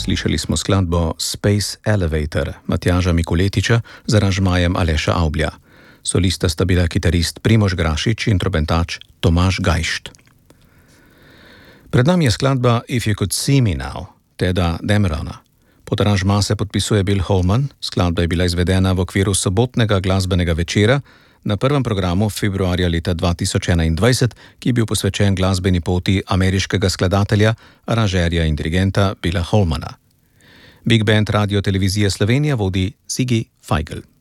Slišali smo skladbo Space Elevator Matjaža Mikuletiča z aranžmajem Aleša Avblja. Solista sta bila kitarist Primož Grašič in trobentač Tomaž Gajšt. Pred nami je skladba If You Could See Me Now, Teda Damerona. Pod aranžma se podpisuje Bill Holman, skladba je bila izvedena v okviru sobotnega glasbenega večera na prvem programu februarja leta 2021, ki je bil posvečen glasbeni poti ameriškega skladatelja, aranžerja in dirigenta Billa Holmana. Big Band Radio Televizije Slovenija vodi Sigi Feigl.